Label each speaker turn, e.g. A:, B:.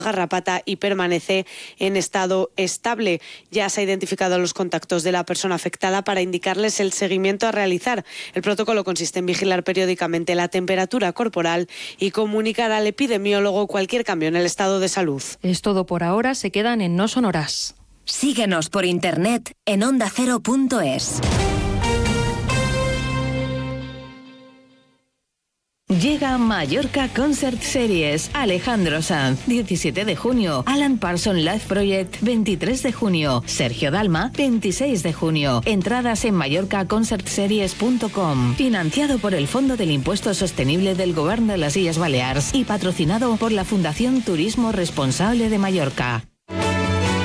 A: garrapata y permanece en estado estable. Ya se ha identificado a los contactos de la persona afectada para indicarles el seguimiento a realizar. El protocolo consiste en vigilar periódicamente la temperatura corporal y comunicar al epidemiólogo cualquier cambio en el estado de salud.
B: Es todo por ahora, se quedan en No Sonoras.
C: Síguenos por internet en ondacero.es.
D: Llega Mallorca Concert Series. Alejandro Sanz, 17 de junio. Alan Parsons Live Project, 23 de junio. Sergio Dalma, 26 de junio. Entradas en mallorcaconcertseries.com. Financiado por el Fondo del Impuesto Sostenible del Govern de las Illes Balears y patrocinado por la Fundación Turismo Responsable de Mallorca.